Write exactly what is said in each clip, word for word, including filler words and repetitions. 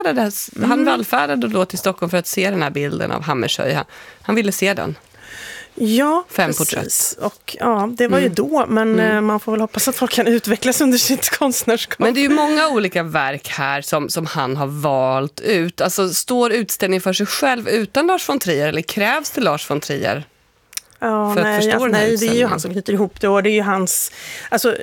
Mm. Han välfärdade då till Stockholm för att se den här bilden av Hammershøi. Han, han ville se den. Ja, Fem precis. porträtt. Och ja, det var mm. ju då, men mm. man får väl hoppas att folk kan utvecklas under sitt konstnärskap. Men det är ju många olika verk här som, som han har valt ut. Alltså, står utställningen för sig själv utan Lars von Trier, eller krävs det Lars von Trier? Ja, för nej, att förstå alltså, nej det är ju han som knyter ihop det, och det är ju hans... Alltså,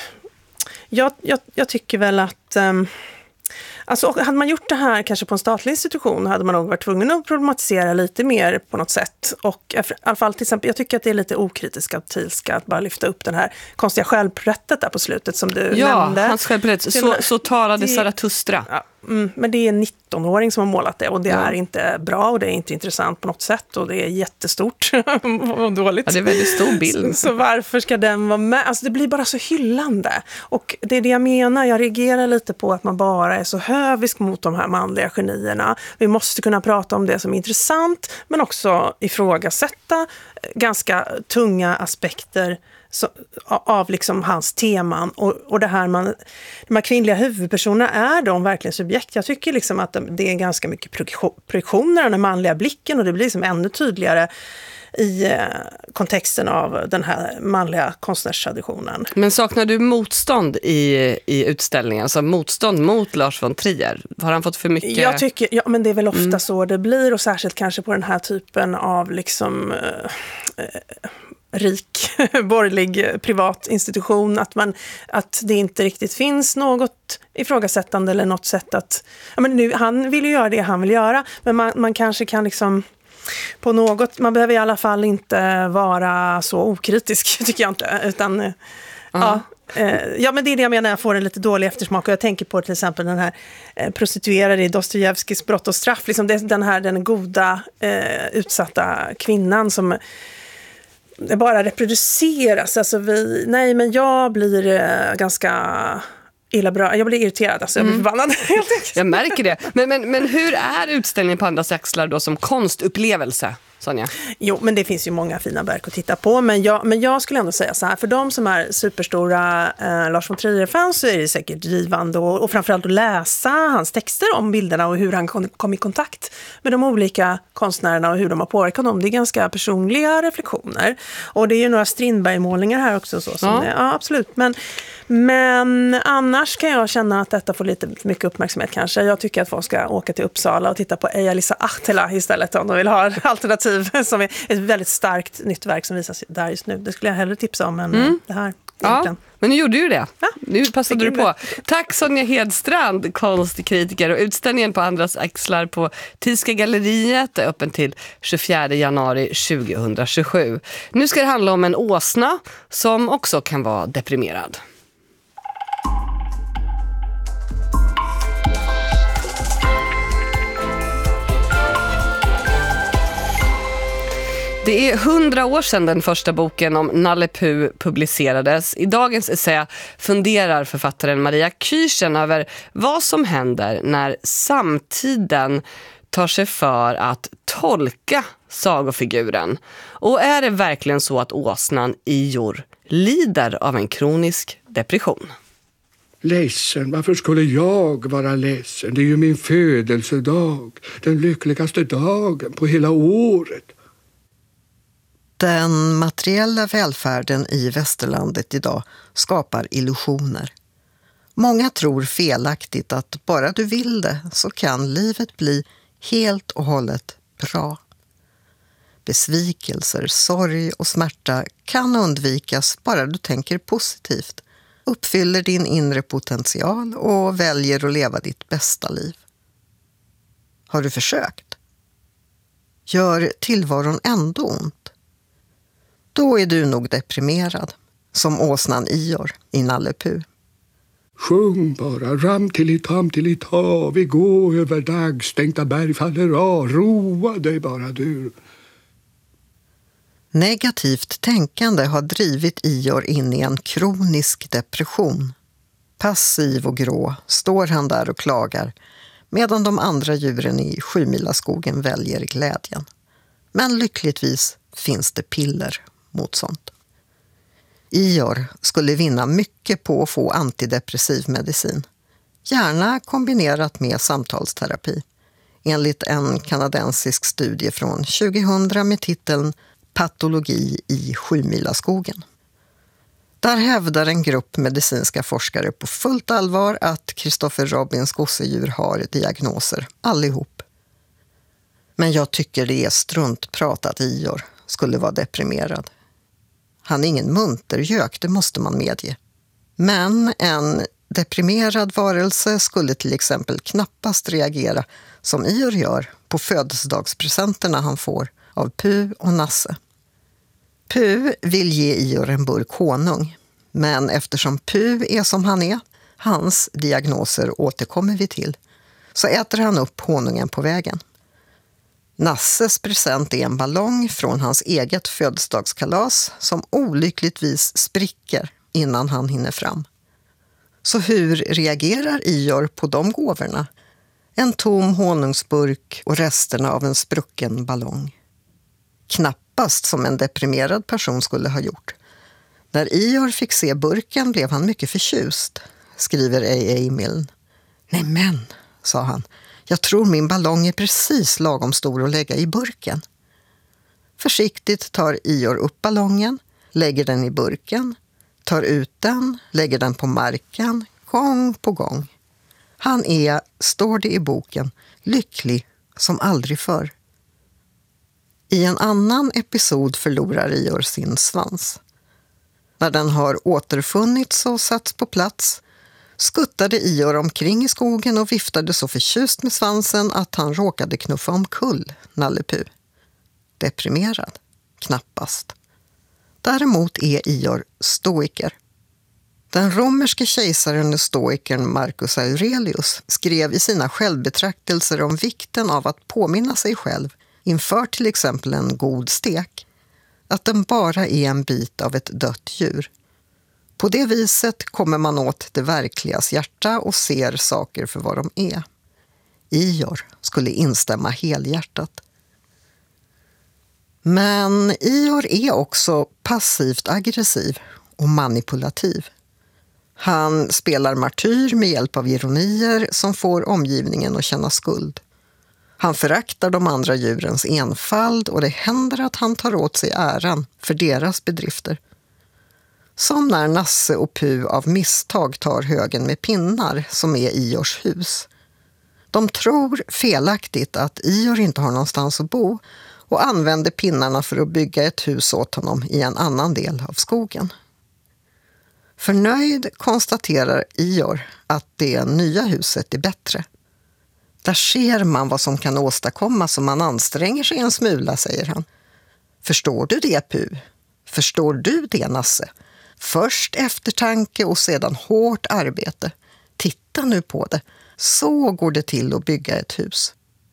jag, jag, jag tycker väl att... Um, Alltså, hade man gjort det här kanske på en statlig institution hade man nog varit tvungen att problematisera lite mer på något sätt. Och i alla fall till exempel, jag tycker att det är lite okritiskt att Thielska att bara lyfta upp den här konstiga självporträttet där på slutet som du ja, nämnde. Ja, hans självporträtt. Så, så talade det, Zarathustra. Ja, mm, men det är en nittonåring som har målat det, och det ja. är inte bra och det är inte intressant på något sätt, och det är jättestort och dåligt. Ja, det är en väldigt stor bild. Så, så varför ska den vara med? Alltså det blir bara så hyllande. Och det är det jag menar, jag reagerar lite på att man bara är så hövisk mot de här manliga genierna. Vi måste kunna prata om det som är intressant, men också ifrågasätta ganska tunga aspekter så, av liksom hans teman, och, och det här man, de här kvinnliga huvudpersonerna, är de verkligen subjekt? Jag tycker liksom att det är ganska mycket projektioner av den manliga blicken, och det blir liksom ännu tydligare i eh, kontexten av den här manliga konstnärstraditionen. Men saknar du motstånd i, i utställningen? Alltså motstånd mot Lars von Trier? Har han fått för mycket? Jag tycker, ja, men det är väl ofta mm. så det blir, och särskilt kanske på den här typen av liksom eh, eh, rik, borgerlig, privat institution, att, man, att det inte riktigt finns något ifrågasättande eller något sätt att... Ja, men nu, han vill ju göra det han vill göra, men man, man kanske kan liksom på något... Man behöver i alla fall inte vara så okritisk, tycker jag inte, utan... Uh-huh. Ja, eh, ja, men det är det jag menar, jag får en lite dålig eftersmak, och jag tänker på till exempel den här eh, prostituerade i Dostojevskis Brott och straff, liksom det, den här den goda eh, utsatta kvinnan som det bara reproduceras. Alltså vi, nej, men jag blir eh, ganska illa bra. Jag blir irriterad, alltså jag blir mm. förbannad. Jag märker det. Men, men, men hur är utställningen på Andras axlar då som konstupplevelse, Sonja? Jo, men det finns ju många fina verk att titta på. Men jag, men jag skulle ändå säga så här, för de som är superstora eh, Lars von Trier-fans så är det säkert drivande, och, och framförallt att läsa hans texter om bilderna och hur han kom, kom i kontakt med de olika konstnärerna och hur de har påverkat dem. Det är ganska personliga reflektioner. Och det är ju några Strindberg-målningar här också. Så, som ja. Är, ja, absolut. Men, men annars kan jag känna att detta får lite för mycket uppmärksamhet kanske. Jag tycker att folk ska åka till Uppsala och titta på Eija-Liisa Ahtela istället om de vill ha alternativ, som är ett väldigt starkt nytt verk som visas där just nu. Det skulle jag hellre tipsa om än mm. det här. Ja, men nu gjorde du det. Ja, nu passade du på. Tack Sonja Hedstrand, konstkritiker, och utställningen på Andras axlar på Thielska galleriet är öppen till tjugofjärde januari tjugohundratjugosju. Nu ska det handla om en åsna som också kan vara deprimerad. Det är hundra år sedan den första boken om Nalle Puh publicerades. I dagens essä funderar författaren Maria Kyrchen över vad som händer när samtiden tar sig för att tolka sagofiguren. Och är det verkligen så att åsnan Ior lider av en kronisk depression? Ledsen, varför skulle jag vara ledsen? Det är ju min födelsedag, den lyckligaste dagen på hela året. Den materiella välfärden i västerlandet idag skapar illusioner. Många tror felaktigt att bara du vill det så kan livet bli helt och hållet bra. Besvikelser, sorg och smärta kan undvikas bara du tänker positivt, uppfyller din inre potential och väljer att leva ditt bästa liv. Har du försökt? Gör tillvaron ändå ont? Då är du nog deprimerad, som åsnan Ior i Nalle Puh. Sjung bara, ram till i tam till i ta, vi går över dagstänkta berg faller av, roa dig bara du. Negativt tänkande har drivit Ior in i en kronisk depression. Passiv och grå står han där och klagar, medan de andra djuren i Sjumilaskogen väljer glädjen. Men lyckligtvis finns det piller mot sånt. Ior skulle vinna mycket på att få antidepressiv medicin. gärna kombinerat med samtalsterapi, enligt en kanadensisk studie från tjugohundra med titeln Patologi i Sjumilaskogen. Där hävdar en grupp medicinska forskare på fullt allvar att Christopher Robins gosedjur har diagnoser, allihop. Men jag tycker det är struntprat att Ior skulle vara deprimerad. Han är ingen muntergök, det måste man medge. Men en deprimerad varelse skulle till exempel knappast reagera som Ior gör på födelsedagspresenterna han får av Pu och Nasse. Pu vill ge Ior en burk honung, men eftersom Pu är som han är, hans diagnoser återkommer vi till, så äter han upp honungen på vägen. Nasses present är en ballong från hans eget födelsedagskalas som olyckligtvis spricker innan han hinner fram. Så hur reagerar Ior på de gåvorna? En tom honungsburk och resterna av en sprucken ballong. Knappast som en deprimerad person skulle ha gjort. När Ior fick se burken blev han mycket förtjust, skriver A A Milne. Nej men, sa han, jag tror min ballong är precis lagom stor att lägga i burken. Försiktigt tar Ior upp ballongen, lägger den i burken, tar ut den, lägger den på marken, gång på gång. Han är, står det i boken, lycklig som aldrig förr. I en annan episod förlorar Ior sin svans. När den har återfunnits och satts på plats skuttade Ior omkring i skogen och viftade så förtjust med svansen att han råkade knuffa omkull Nalle Puh. Deprimerad? Knappast. Däremot är Ior stoiker. Den romerske kejsaren och stoikern Marcus Aurelius skrev i sina självbetraktelser om vikten av att påminna sig själv inför till exempel en god stek att den bara är en bit av ett dött djur. På det viset kommer man åt det verkligas hjärta och ser saker för vad de är. Ior skulle instämma helhjärtat. Men Ior är också passivt aggressiv och manipulativ. Han spelar martyr med hjälp av ironier som får omgivningen att känna skuld. Han föraktar de andra djurens enfald och det händer att han tar åt sig äran för deras bedrifter. Som när Nasse och Pu av misstag tar högen med pinnar som är Iors hus. De tror felaktigt att Ior inte har någonstans att bo och använder pinnarna för att bygga ett hus åt honom i en annan del av skogen. Förnöjd konstaterar Ior att det nya huset är bättre. Där ser man vad som kan åstadkommas om man anstränger sig en smula, säger han. Förstår du det, Pu? Förstår du det, Nasse? Först eftertanke och sedan hårt arbete. Titta nu på det. Så går det till att bygga ett hus.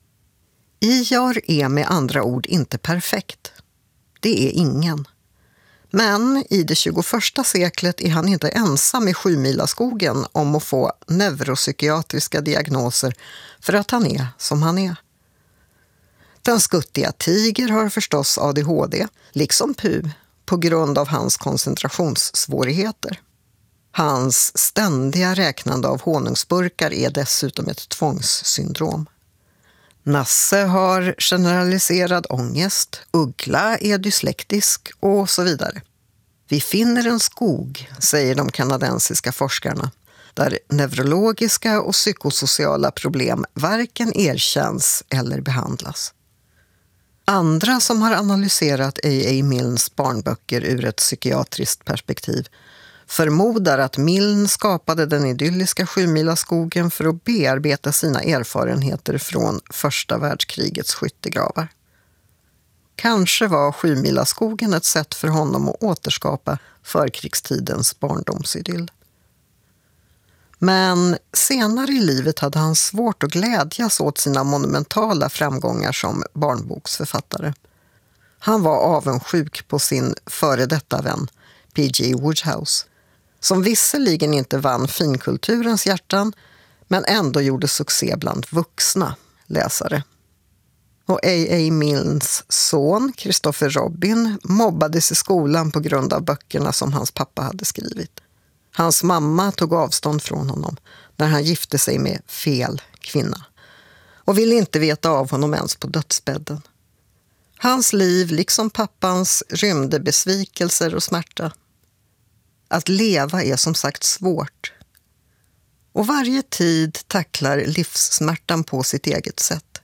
Ior är med andra ord inte perfekt. Det är ingen. Men i det tjugoförsta seklet är han inte ensam i Sjumilaskogen om att få neuropsykiatriska diagnoser för att han är som han är. Den skuttiga tiger har förstås A D H D, liksom Pu, på grund av hans koncentrationssvårigheter. Hans ständiga räknande av honungsburkar är dessutom ett tvångssyndrom. Nasse har generaliserad ångest, Uggla är dyslektisk och så vidare. Vi finner en skog, säger de kanadensiska forskarna, där neurologiska och psykosociala problem varken erkänns eller behandlas. Andra som har analyserat A A Milnes barnböcker ur ett psykiatriskt perspektiv förmodar att Milne skapade den idylliska Sjumilaskogen för att bearbeta sina erfarenheter från första världskrigets skyttegravar. Kanske var Sjumilaskogen ett sätt för honom att återskapa förkrigstidens barndomsidyll. Men senare i livet hade han svårt att glädjas åt sina monumentala framgångar som barnboksförfattare. Han var avundsjuk på sin före detta vän P G Wodehouse, som visserligen inte vann finkulturens hjärtan men ändå gjorde succé bland vuxna läsare. Och A A Milnes son, Christopher Robin, mobbades i skolan på grund av böckerna som hans pappa hade skrivit. Hans mamma tog avstånd från honom när han gifte sig med fel kvinna och ville inte veta av honom ens på dödsbädden. Hans liv, liksom pappans, rymde besvikelser och smärta. Att leva är som sagt svårt. Och varje tid tacklar livssmärtan på sitt eget sätt.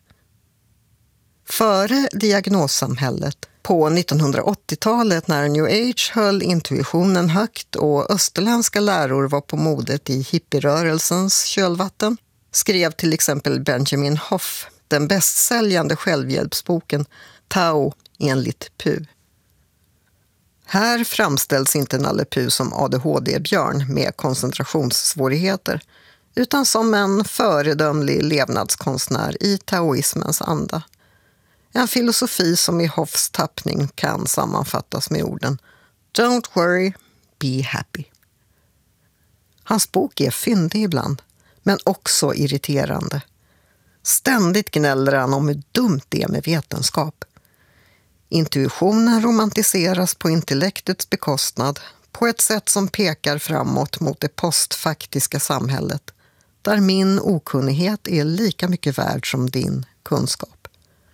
Före diagnossamhället, på nittonhundraåttiotalet när New Age höll intuitionen högt och österländska läror var på modet i hippierörelsens kölvatten, skrev till exempel Benjamin Hoff den bästsäljande självhjälpsboken Tao enligt Pu. Här framställs inte Nalle Puh som A D H D-björn med koncentrationssvårigheter, utan som en föredömlig levnadskonstnär i taoismens anda. En filosofi som i Hoffs tappning kan sammanfattas med orden Don't worry, be happy. Hans bok är fyndig ibland, men också irriterande. Ständigt gnäller han om hur dumt det är med vetenskap. Intuitionen romantiseras på intellektets bekostnad på ett sätt som pekar framåt mot det postfaktiska samhället, där min okunnighet är lika mycket värd som din kunskap.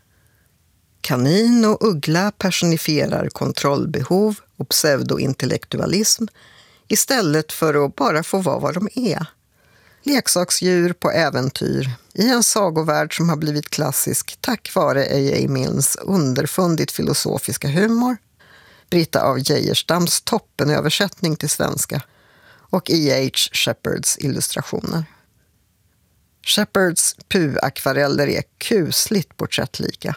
Kanin och uggla personifierar kontrollbehov och pseudointellektualism istället för att bara få vara vad de är. Leksaksdjur på äventyr i en sagovärld som har blivit klassisk tack vare A J Milnes underfundigt filosofiska humor, Britta av Geijerstams toppenöversättning till svenska och E H Shepherds illustrationer. Shepherds Puh-akvareller är kusligt porträttlika.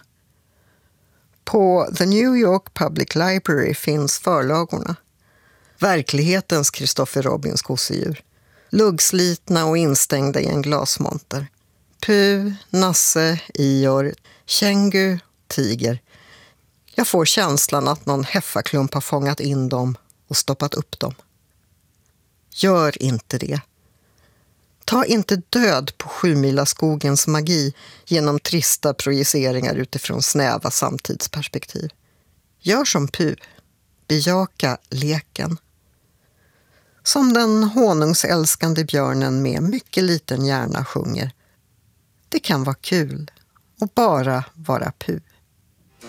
På The New York Public Library finns förlagorna. Verklighetens Christopher Robins gosedjur. Luggslitna och instängda i en glasmonter. Puh, Nasse, Ior, Kängu, Tiger. Jag får känslan att någon heffaklump har fångat in dem och stoppat upp dem. Gör inte det. Ta inte död på Sjumilaskogens magi genom trista projiceringar utifrån snäva samtidsperspektiv. Gör som Puh. Bejaka leken. Som den honungsälskande björnen med mycket liten hjärna sjunger. Det kan vara kul och bara vara Puh.